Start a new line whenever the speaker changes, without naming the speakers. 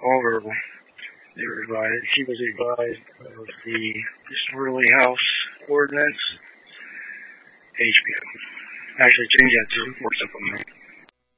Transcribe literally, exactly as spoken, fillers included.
or they were advised, he was advised of the disorderly house ordinance, H B O. Actually, change that to report supplement.